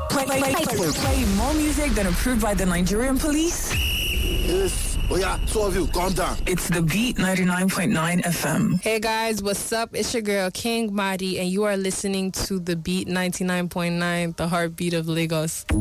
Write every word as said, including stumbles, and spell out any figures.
Play, play, play, play, play more music than approved by the Nigerian police? Yes. Oh yeah, two of you, calm down. It's the Beat ninety-nine point nine F M. Hey guys, what's up? It's your girl King Madi, and you are listening to the Beat ninety-nine point nine, the heartbeat of Lagos.